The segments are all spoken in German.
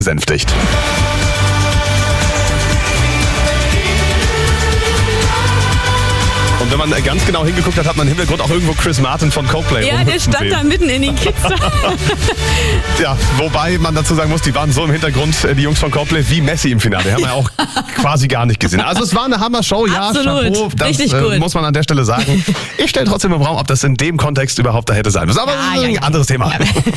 senfdicht. Und wenn man ganz genau hingeguckt hat, hat man im Hintergrund auch irgendwo Chris Martin von Coldplay Ja, der stand sehen. da mitten in den Kids. Ja, wobei man dazu sagen muss, die waren so im Hintergrund, die Jungs von Coldplay, wie Messi im Finale. Die haben wir auch quasi gar nicht gesehen. Also es war eine Hammer-Show, ja, Absolut. Chapeau, das Richtig gut. muss man an der Stelle sagen. Ich stelle trotzdem im Raum, ob das in dem Kontext überhaupt da hätte sein müssen. Aber das ist ein anderes Thema.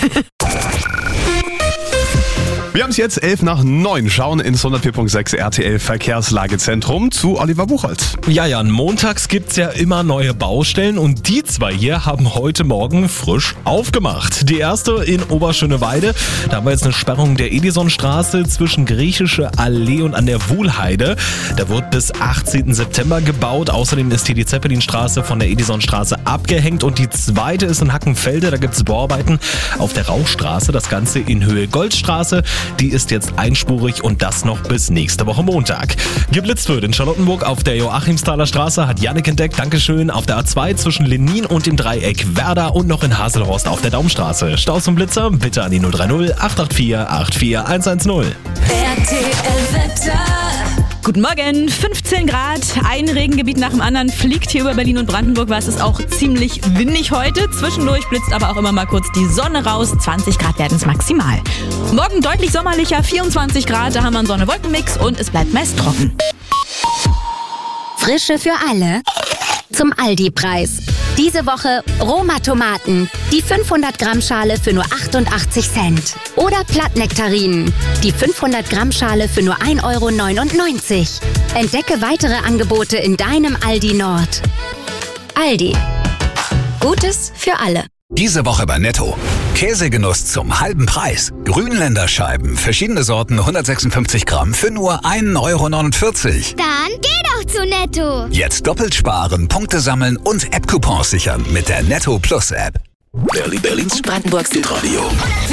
Wir haben es jetzt 8:11, schauen ins 104.6 RTL Verkehrslagezentrum zu Oliver Buchholz. Ja, Jan, montags gibt's ja immer neue Baustellen und die zwei hier haben heute Morgen frisch aufgemacht. Die erste in Oberschöneweide, da haben wir jetzt eine Sperrung der Edisonstraße zwischen Griechische Allee und an der Wuhlheide. Da wird bis 18. September gebaut. Außerdem ist hier die Zeppelinstraße von der Edisonstraße abgehängt und die zweite ist in Hackenfelde. Da gibt's Bauarbeiten auf der Rauchstraße, das Ganze in Höhe Goldstraße. Die ist jetzt einspurig und das noch bis nächste Woche Montag. Geblitzt wird in Charlottenburg auf der Joachimsthaler Straße, hat Jannik entdeckt, Dankeschön, auf der A2 zwischen Lenin und dem Dreieck Werder und noch in Haselhorst auf der Daumstraße. Staus und Blitzer, bitte an die 030 884 84110. RTL Wetter. Guten Morgen, 15 Grad, ein Regengebiet nach dem anderen fliegt hier über Berlin und Brandenburg, war es ist auch ziemlich windig heute. Zwischendurch blitzt aber auch immer mal kurz die Sonne raus, 20 Grad werden es maximal. Morgen deutlich sommerlicher, 24 Grad, da haben wir einen Sonne-Wolken-Mix und es bleibt meist trocken. Frische für alle zum Aldi-Preis. Diese Woche Roma-Tomaten, die 500-Gramm-Schale für nur 88 Cent. Oder Plattnektarinen, die 500-Gramm-Schale für nur 1,99 €. Entdecke weitere Angebote in deinem Aldi Nord. Aldi. Gutes für alle. Diese Woche bei Netto. Käsegenuss zum halben Preis. Grünländerscheiben, verschiedene Sorten, 156 Gramm für nur 1,49 €. Dann geh doch zu Netto. Jetzt doppelt sparen, Punkte sammeln und App-Coupons sichern mit der Netto Plus App. Berlins und Brandenburgs Hitradio.